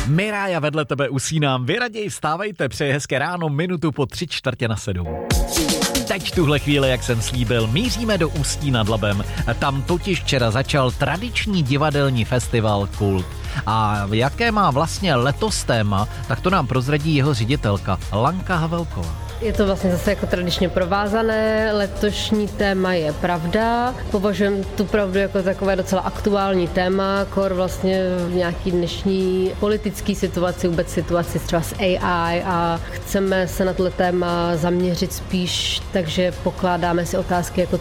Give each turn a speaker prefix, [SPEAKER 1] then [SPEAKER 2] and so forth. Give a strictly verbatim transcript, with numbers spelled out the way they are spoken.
[SPEAKER 1] Mirája vedle tebe usínám. Vy raději vstávejte, přeji hezké ráno, minutu po tři čtvrtě na sedm. Teď tuhle chvíli, jak jsem slíbil, míříme do Ústí nad Labem. Tam totiž včera začal tradiční divadelní festival Kult. A jaké má vlastně letos téma, tak to nám prozradí jeho ředitelka Lanka Havelková.
[SPEAKER 2] Je to vlastně zase jako tradičně provázané, letošní téma je pravda. Považujeme tu pravdu jako takové docela aktuální téma, kor vlastně v nějaký dnešní politické situaci, vůbec situaci třeba s A I a chceme se na tohle téma zaměřit spíš, takže pokládáme si otázky jako